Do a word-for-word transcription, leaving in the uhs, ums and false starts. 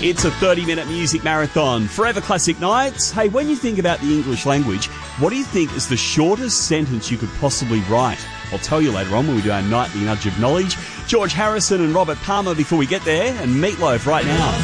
It's a thirty-minute music marathon. Forever Classic Nights. Hey, when you think about the English language, what do you think is the shortest sentence you could possibly write? I'll tell you later on when we do our nightly nudge of knowledge. George Harrison and Robert Palmer before we get there, and Meatloaf right now.